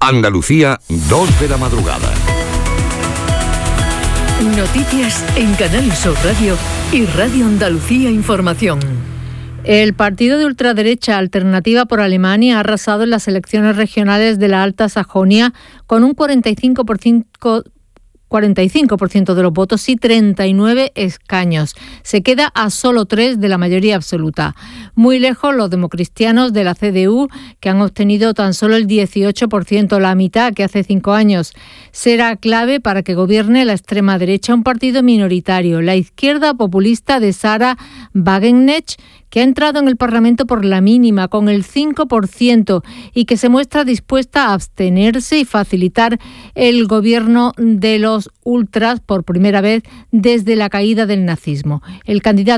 Andalucía, 2 de la madrugada. Noticias en Canal Sur Radio y Radio Andalucía Información. El partido de ultraderecha Alternativa por Alemania ha arrasado en las elecciones regionales de la Alta Sajonia con un 45% de los votos y 39 escaños. Se queda a solo 3 de la mayoría absoluta. Muy lejos los democristianos de la CDU, que han obtenido tan solo el 18%, la mitad que hace 5 años. Será clave para que gobierne la extrema derecha, un partido minoritario, la izquierda populista de Sarah Wagenknecht, que ha entrado en el Parlamento por la mínima, con el 5%, y que se muestra dispuesta a abstenerse y facilitar el gobierno de los ultras por primera vez desde la caída del nazismo. El candidato